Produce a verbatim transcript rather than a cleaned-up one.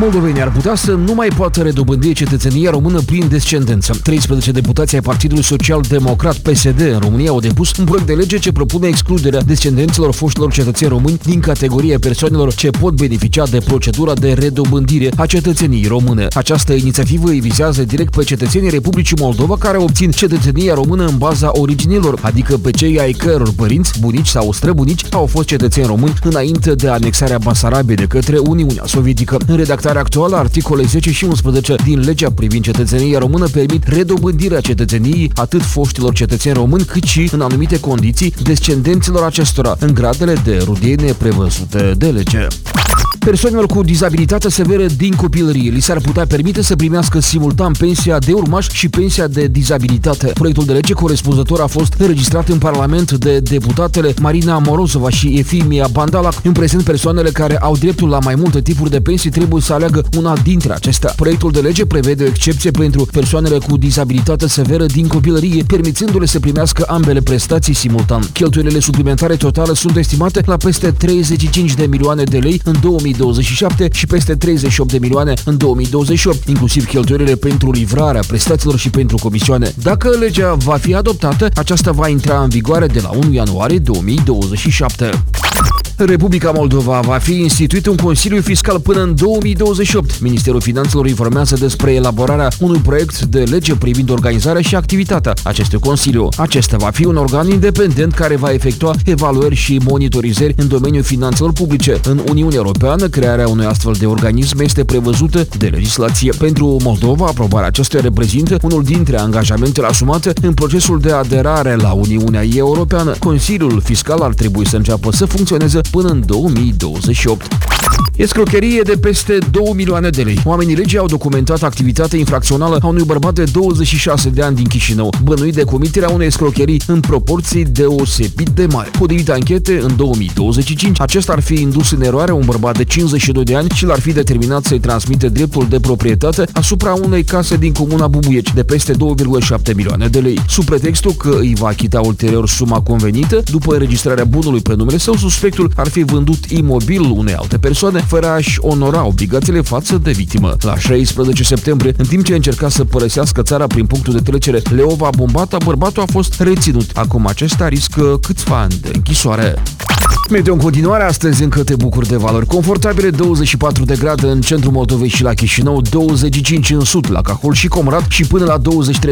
Moldovenii ar putea să nu mai poată redobândi cetățenia română prin descendență. treisprezece deputați ai Partidului Social-Democrat P S D în România au depus un proiect de lege ce propune excluderea descendenților foștilor cetățeni români din categoria persoanelor ce pot beneficia de procedura de redobândire a cetățeniei române. Această inițiativă îi vizează direct pe cetățenii Republicii Moldova care obțin cetățenia română în baza originilor, adică pe cei ai căror părinți, bunici sau străbunici au fost cetățeni români înainte de anexarea Basarabiei de către Uniunea Sovietică. În redactarea actuală, articolele zece și unsprezece din legea privind cetățenia română permit redobândirea cetățeniei atât foștilor cetățeni români, cât și, în anumite condiții, descendenților acestora, în gradele de rudenie prevăzute de lege. Persoanelor cu dizabilitate severă din copilărie li s-ar putea permite să primească simultan pensia de urmaș și pensia de dizabilitate. Proiectul de lege corespunzător a fost înregistrat în Parlament de deputatele Marina Morozova și Efimia Bandalac. În prezent, persoanele care au dreptul la mai multe tipuri de pensii trebuie să aleagă una dintre acestea. Proiectul de lege prevede o excepție pentru persoanele cu dizabilitate severă din copilărie, permițându-le să primească ambele prestații simultan. Cheltuielile suplimentare totale sunt estimate la peste treizeci și cinci de milioane de lei în două mii douăzeci și șapte și peste treizeci și opt de milioane în două mii douăzeci și opt, inclusiv cheltuielile pentru livrarea prestațiilor și pentru comisioane. Dacă legea va fi adoptată, aceasta va intra în vigoare de la unu ianuarie două mii douăzeci și șapte. Republica Moldova va fi instituit un Consiliu Fiscal până în două mii douăzeci și opt. Ministerul Finanțelor informează despre elaborarea unui proiect de lege privind organizarea și activitatea acestui Consiliu. Acesta va fi un organ independent care va efectua evaluări și monitorizări în domeniul finanțelor publice. În Uniunea Europeană, crearea unui astfel de organism este prevăzută de legislație. Pentru Moldova, aprobarea acestuia reprezintă unul dintre angajamentele asumate în procesul de aderare la Uniunea Europeană. Consiliul Fiscal ar trebui să înceapă să funcționeze până în două mii douăzeci și opt. Escrocherie de peste două milioane de lei. Oamenii legii au documentat activitatea infracțională a unui bărbat de douăzeci și șase de ani din Chișinău, bănuit de comiterea unei escrocherii în proporții deosebit de mari. Potrivit anchete, în două mii douăzeci și cinci, acesta ar fi indus în eroare un bărbat de cincizeci și doi de ani și l-ar fi determinat să-i transmite dreptul de proprietate asupra unei case din comuna Bubuieci de peste două virgulă șapte milioane de lei. Sub pretextul că îi va achita ulterior suma convenită, după înregistrarea bunului pe numele său, suspectul ar fi vândut imobil unei alte persoane fără a-și onora obligațiile față de victimă. La șaisprezece septembrie, în timp ce încerca să părăsească țara prin punctul de trecere Leova-Bombata, bărbatul a fost reținut. Acum acesta riscă câțiva ani de închisoare. Meteo în continuare, astăzi încă te bucuri de valori confortabile, douăzeci și patru de grade în centrul Moldovei și la Chișinău, douăzeci și cinci în sud, la Cahul și Comrat și până la douăzeci și trei